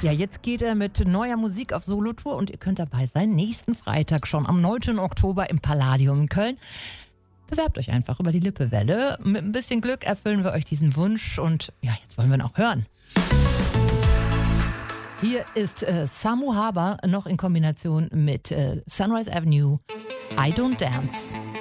Ja, jetzt geht er mit neuer Musik auf Solotour und ihr könnt dabei sein. Nächsten Freitag schon am 9. Oktober im Palladium in Köln. Bewerbt euch einfach über die Lippewelle. Mit ein bisschen Glück erfüllen wir euch diesen Wunsch und ja, jetzt wollen wir ihn auch hören. Hier ist Samu Haber noch in Kombination mit Sunrise Avenue, I Don't Dance.